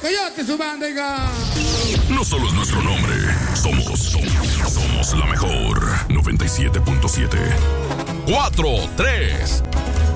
Coyote, su banda, oiga. No solo es nuestro nombre, somos la mejor. 97.7. 4, 3,